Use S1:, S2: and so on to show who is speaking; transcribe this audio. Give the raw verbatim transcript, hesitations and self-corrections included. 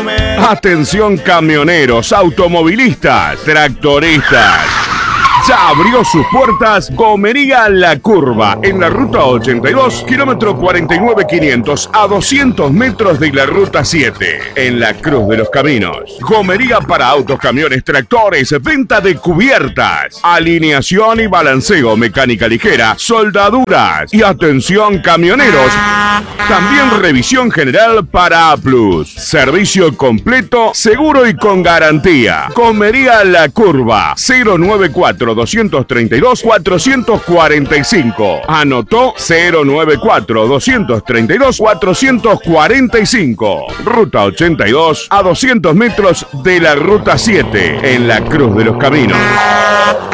S1: comer.
S2: Atención camioneros, automovilistas, tractoristas. Ya abrió sus puertas Gomería La Curva, en la ruta ochenta y dos, kilómetro cuarenta y nueve quinientos, a doscientos metros de la ruta siete, en la Cruz de los Caminos. Gomería para autos, camiones, tractores, venta de cubiertas, alineación y balanceo, mecánica ligera, soldaduras y atención camioneros. También revisión general para A plus. Servicio completo, seguro y con garantía. Gomería La Curva, cero noventa y cuatro, doscientos treinta y dos, cuatrocientos cuarenta y cinco. Anotó cero noventa y cuatro, doscientos treinta y dos, cuatrocientos cuarenta y cinco. Ruta ochenta y dos, a doscientos metros de la ruta siete, en la Cruz de los Caminos.